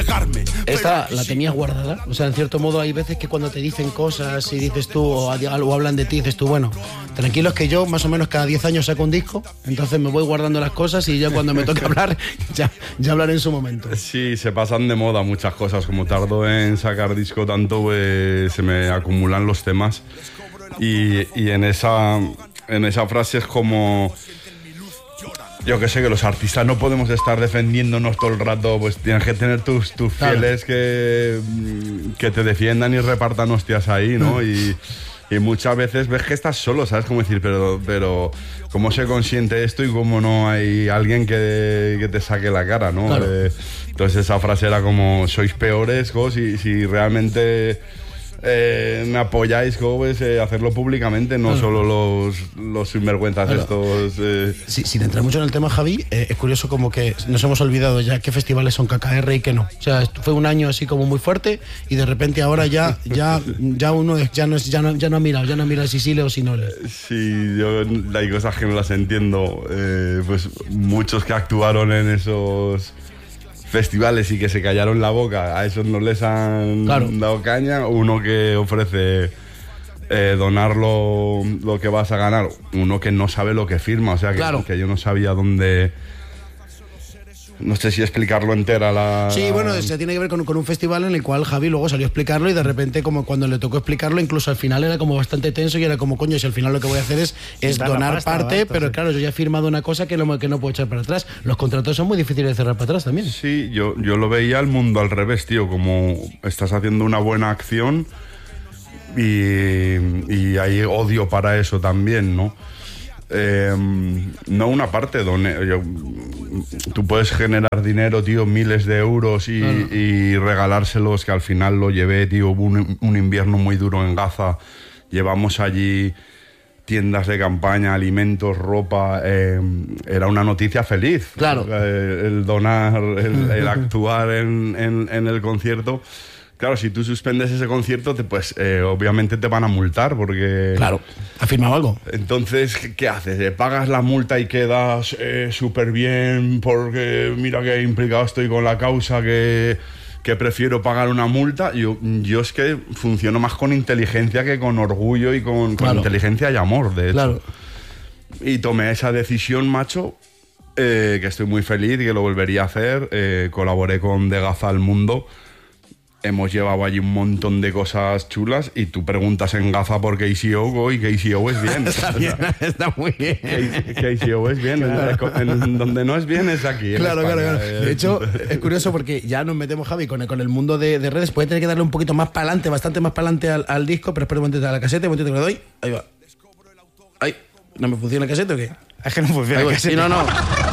negarme. Esta la tenías guardada. O sea, en cierto modo hay veces que cuando te dicen cosas y dices tú o hablan de ti, dices tú, bueno, tranquilos que yo más o menos cada 10 años saco un disco, entonces me voy guardando las cosas y ya cuando me toque hablar, ya hablaré en su momento. Sí, se pasan de moda muchas cosas. Como tardo en sacar disco tanto, pues, se me acumulan los temas. Y en esa frase es como... Yo que sé, que los artistas no podemos estar defendiéndonos todo el rato, pues tienes que tener tus fieles que te defiendan y repartan hostias ahí, ¿no? Y muchas veces ves que estás solo, ¿sabes? Como decir, pero ¿cómo se consiente esto y cómo no hay alguien que te saque la cara, ¿no? Claro. Entonces esa frase era como, sois peores, si realmente... me apoyáis, pues, hacerlo públicamente, no solo los sinvergüenzas estos. Sin entrar mucho en el tema, Javi, es curioso como que nos hemos olvidado ya qué festivales son KKR y qué no. O sea, fue un año así como muy fuerte y de repente ahora ya uno ya no ha mirado si sí o si no. Sí, yo hay cosas que no las entiendo. Pues muchos que actuaron en esos festivales y que se callaron la boca, a esos no les han dado caña. Uno que ofrece donar lo que vas a ganar, uno que no sabe lo que firma, o sea que yo no sabía dónde... No sé si explicarlo entera Sí, bueno, se tiene que ver con un festival en el cual Javi luego salió a explicarlo y de repente como cuando le tocó explicarlo, incluso al final era como bastante tenso y era como, coño, si al final lo que voy a hacer es donar parte, pero claro, yo ya he firmado una cosa que no puedo echar para atrás. Los contratos son muy difíciles de cerrar para atrás también. Sí, yo lo veía el mundo al revés, tío, como estás haciendo una buena acción y hay odio para eso también, ¿no? No una parte, tú puedes generar dinero, tío, miles de euros y regalárselos, que al final lo llevé, tío, hubo un invierno muy duro en Gaza, llevamos allí tiendas de campaña, alimentos, ropa, era una noticia feliz. Claro. El donar, el actuar en el concierto. Claro, si tú suspendes ese concierto, pues obviamente te van a multar porque... Claro, ¿has firmado algo? Entonces, ¿qué haces? ¿Pagas la multa y quedas súper bien porque mira que implicado estoy con la causa que prefiero pagar una multa? Yo es que funciono más con inteligencia que con orgullo y con inteligencia y amor, de hecho. Claro. Y tomé esa decisión, macho, que estoy muy feliz y que lo volvería a hacer. Colaboré con De Gaza al Mundo. Hemos llevado allí un montón de cosas chulas y tú preguntas en Gaza por KCO y KCO es bien. Está bien, está muy bien. KCO es bien, en donde no es bien es aquí. Claro. De hecho, es curioso porque ya nos metemos, Javi, con el mundo de redes. Puede tener que darle un poquito más para adelante, bastante más para adelante al disco, pero espera un momentito a la caseta, un momentito que le doy. Ahí va. Ay, ¿no me funciona el casete o qué? Es que no funciona el casete. Sí, no.